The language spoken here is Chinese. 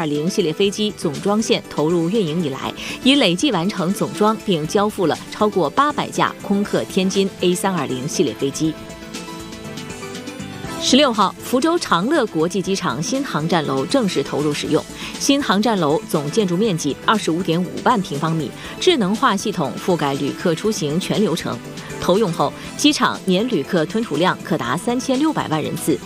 A320系列飞机总装线投入运营以来，已累计完成总装并交付了超过800架空客天津 A320系列飞机。16号，福州长乐国际机场新航站楼正式投入使用。新航站楼总建筑面积25.5万平方米，智能化系统覆盖旅客出行全流程。投用后，机场年旅客吞吐量可达3600万人次，